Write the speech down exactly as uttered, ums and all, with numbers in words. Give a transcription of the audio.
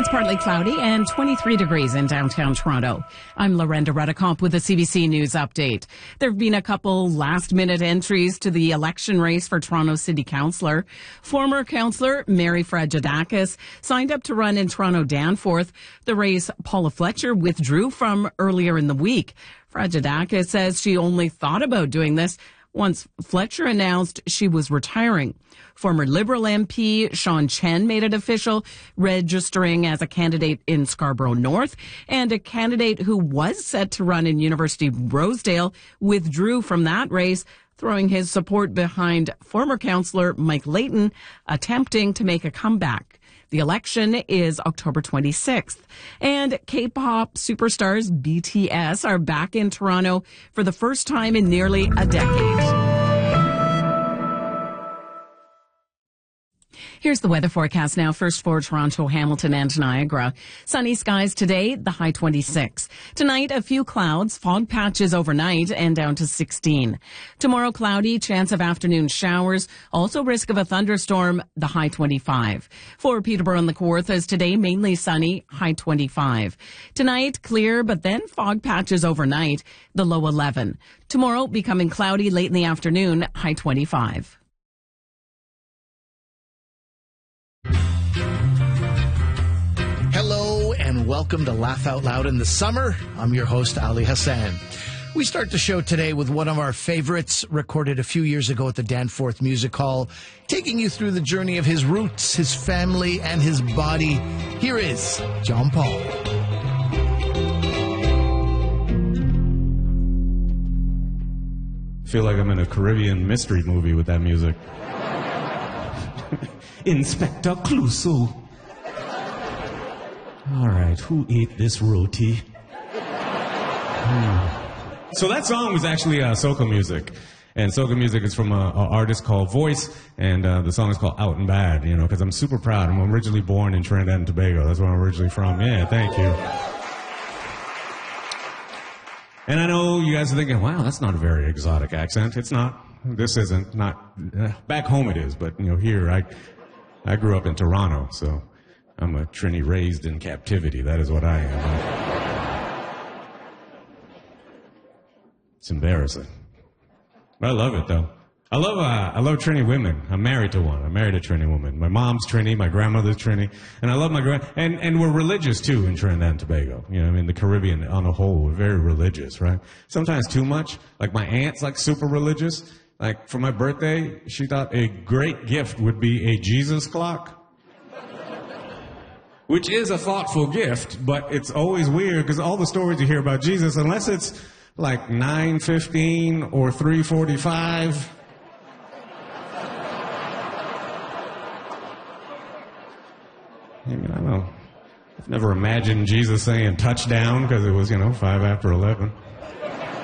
It's partly cloudy and twenty-three degrees in downtown Toronto. I'm Lorenda Redicomp with the C B C News Update. There have been a couple last-minute entries to the election race for Toronto City Councillor. Former Councillor Mary Fragedakis signed up to run in Toronto Danforth, the race Paula Fletcher withdrew from earlier in the week. Fragedakis says she only thought about doing this once Fletcher announced she was retiring. Former Liberal M P Sean Chen made it official, registering as a candidate in Scarborough North, and a candidate who was set to run in University of Rosedale withdrew from that race, throwing his support behind former councillor Mike Layton, attempting to make a comeback. The election is October twenty-sixth. And K-pop superstars B T S are back in Toronto for the first time in nearly a decade. Here's the weather forecast now. First for Toronto, Hamilton, and Niagara. Sunny skies today, the high twenty-six. Tonight, a few clouds, fog patches overnight, and down to sixteen. Tomorrow, cloudy, chance of afternoon showers, also risk of a thunderstorm, the high twenty-five. For Peterborough and the Kawarthas today, mainly sunny, high twenty-five. Tonight, clear, but then fog patches overnight, the low eleven. Tomorrow, becoming cloudy late in the afternoon, high twenty-five. Hello and welcome to Laugh Out Loud in the Summer. I'm your host, Ali Hassan. We start the show today with one of our favorites, recorded a few years ago at the Danforth Music Hall, taking you through the journey of his roots, his family, and his body. Here is John Paul. I feel like I'm in a Caribbean mystery movie with that music. Inspector Clouseau. All right, who ate this roti? Hmm. So that song was actually uh, soca music. And soca music is from an artist called Voice, and uh, the song is called Out and Bad, you know, because I'm super proud. I'm originally born in Trinidad and Tobago. That's where I'm originally from. Yeah, thank you. And I know you guys are thinking, wow, that's not a very exotic accent. It's not. This isn't. Not. Uh, back home it is, but, you know, here I, I grew up in Toronto, so I'm a Trini raised in captivity. That is what I am. It's embarrassing. But I love it, though. I love uh, I love Trini women. I'm married to one. I married a Trini woman. My mom's Trini, my grandmother's Trini, and I love my grand. And and we're religious too in Trinidad and Tobago. You know, I mean, the Caribbean on a whole, we're very religious, right? Sometimes too much. Like my aunt's like super religious. Like for my birthday, she thought a great gift would be a Jesus clock. Which is a thoughtful gift, but it's always weird because all the stories you hear about Jesus, unless it's like nine fifteen or three forty-five. I mean, I don't know. I've never imagined Jesus saying touchdown because it was, you know, five after eleven.